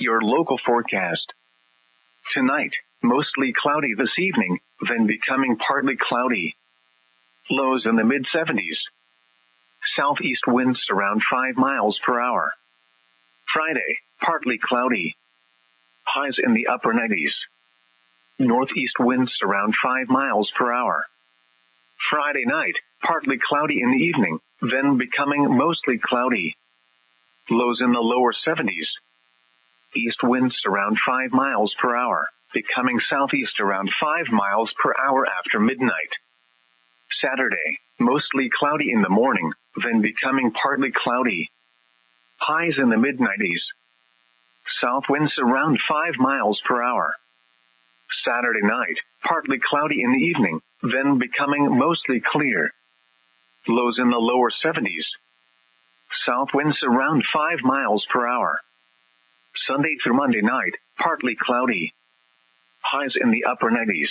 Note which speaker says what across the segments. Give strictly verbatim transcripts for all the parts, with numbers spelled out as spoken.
Speaker 1: Your local forecast. Tonight, mostly cloudy this evening, then becoming partly cloudy. Lows in the mid seventies. Southeast winds around five miles per hour. Friday, partly cloudy. Highs in the upper nineties. Northeast winds around five miles per hour. Friday night, partly cloudy in the evening, then becoming mostly cloudy. Lows in the lower seventies. East winds around five miles per hour, becoming southeast around five miles per hour after midnight. Saturday, mostly cloudy in the morning, then becoming partly cloudy. Highs in the mid nineties. South winds around five miles per hour. Saturday night, partly cloudy in the evening, then becoming mostly clear. Lows in the lower seventies. South winds around five miles per hour. Sunday through Monday night, partly cloudy. Highs in the upper nineties.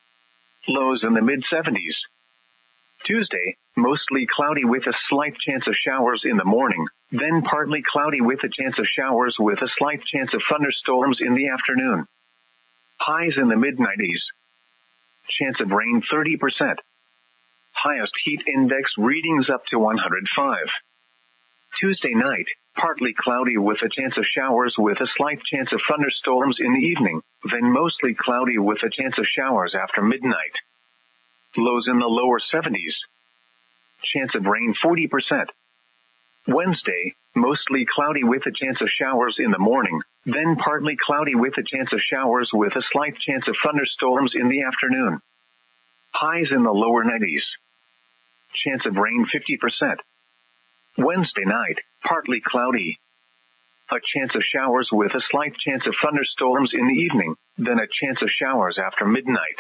Speaker 1: Lows in the mid seventies. Tuesday, mostly cloudy with a slight chance of showers in the morning, then partly cloudy with a chance of showers with a slight chance of thunderstorms in the afternoon. Highs in the mid nineties. Chance of rain thirty percent. Highest heat index readings up to one hundred five. Tuesday night, partly cloudy with a chance of showers with a slight chance of thunderstorms in the evening, then mostly cloudy with a chance of showers after midnight. Lows in the lower seventies. Chance of rain forty percent. Wednesday, mostly cloudy with a chance of showers in the morning, then partly cloudy with a chance of showers with a slight chance of thunderstorms in the afternoon. Highs in the lower nineties. Chance of rain fifty percent. Wednesday night, partly cloudy. A chance of showers with a slight chance of thunderstorms in the evening, then a chance of showers after midnight.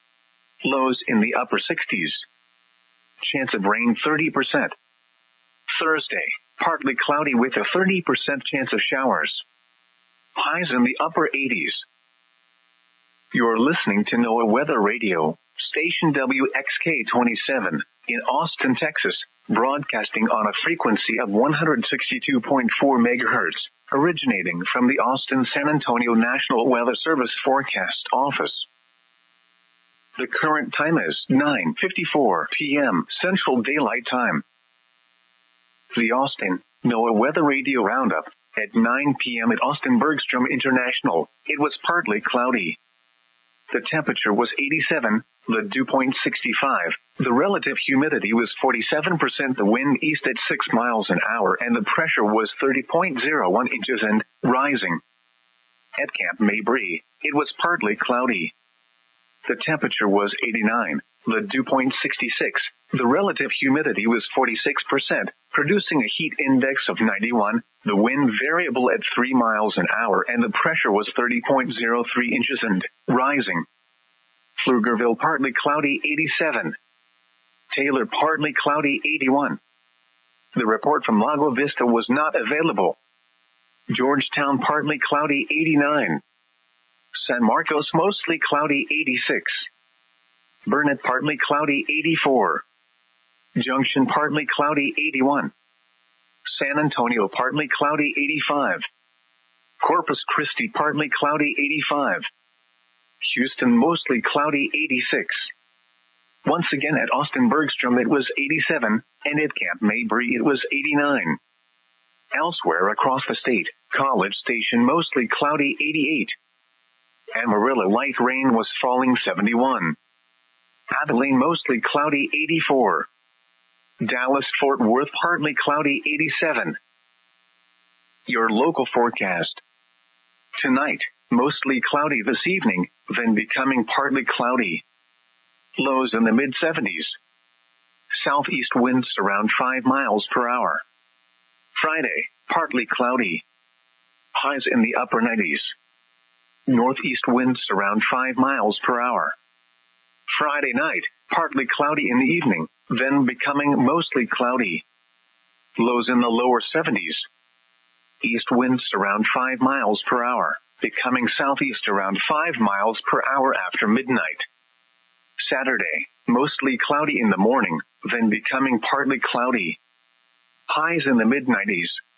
Speaker 1: Lows in the upper sixties. Chance of rain thirty percent. Thursday, partly cloudy with a thirty percent chance of showers. Highs in the upper eighties. You're listening to NOAA Weather Radio, station W X K twenty-seven, in Austin, Texas, broadcasting on a frequency of one hundred sixty-two point four megahertz, originating from the Austin-San Antonio National Weather Service Forecast Office. The current time is nine fifty-four p.m. Central Daylight Time. The Austin NOAA Weather Radio Roundup. At nine p.m. at Austin Bergstrom International, it was partly cloudy. The temperature was eighty-seven, the dew point sixty-five, the relative humidity was forty-seven percent, the wind east at six miles an hour, and the pressure was thirty point zero one inches and rising. At Camp Mabry, it was partly cloudy. The temperature was eighty-nine, the dew point sixty-six, the relative humidity was forty-six percent, producing a heat index of ninety-one, the wind variable at three miles an hour, and the pressure was thirty point zero three inches and rising. Pflugerville partly cloudy eighty-seven. Taylor partly cloudy eighty-one. The report from Lago Vista was not available. Georgetown partly cloudy eighty-nine. San Marcos mostly cloudy eighty-six. Burnett partly cloudy eighty-four. Junction partly cloudy eighty-one. San Antonio partly cloudy eighty-five. Corpus Christi partly cloudy eighty-five. Houston mostly cloudy eighty-six. Once again at Austin Bergstrom it was eighty-seven, and at Camp Mabry it was eighty-nine. Elsewhere across the state, College Station mostly cloudy eighty-eight. Amarillo light rain was falling seventy-one. Abilene mostly cloudy eighty-four. Dallas-Fort Worth partly cloudy eighty-seven. Your local forecast. Tonight, mostly cloudy this evening, then becoming partly cloudy. Lows in the mid seventies. Southeast winds around five miles per hour. Friday, partly cloudy. Highs in the upper nineties. Northeast winds around five miles per hour. Friday night, partly cloudy in the evening, then becoming mostly cloudy. Lows in the lower seventies. East winds around five miles per hour, becoming southeast around five miles per hour after midnight. Saturday, mostly cloudy in the morning, then becoming partly cloudy. Highs in the mid nineties.